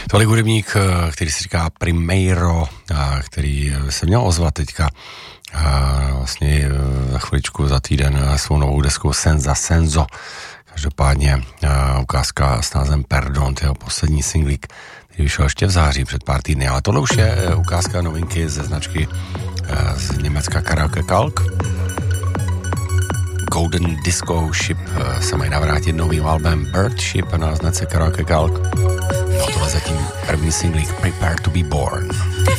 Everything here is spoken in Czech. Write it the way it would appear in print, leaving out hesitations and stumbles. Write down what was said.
Tolik hudebník, který se říká Primeiro, který se měl ozvat teďka vlastně za chviličku, za týden svou novou deskou Senza Senzo. Každopádně ukázka s názvem Perdon, jeho poslední singlík, který vyšel ještě v září před pár týdny, ale tohle už je ukázka novinky ze značky z Německa Karaoke Kalk. Golden Disco Ship se mají navrátit novým albem Bird Ship na značce Karaoke Kalk. No tohle zatím první singlík Prepare to be Born.